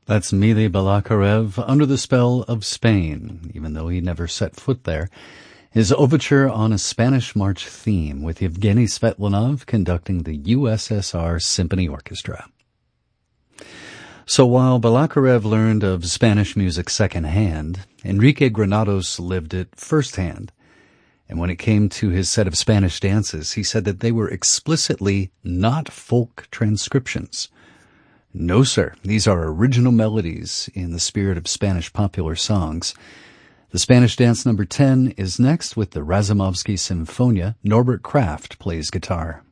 That's Mili Balakarev, Under the Spell of Spain, even though he never set foot there. His overture on a Spanish march theme, with Yevgeny Svetlanov conducting the USSR Symphony Orchestra. So while Balakarev learned of Spanish music secondhand, Enrique Granados lived it firsthand. And when it came to his set of Spanish dances, he said that they were explicitly not folk transcriptions. No, sir, these are original melodies in the spirit of Spanish popular songs. The Spanish dance number 10 is next with the Razumovsky Sinfonia. Norbert Kraft plays guitar.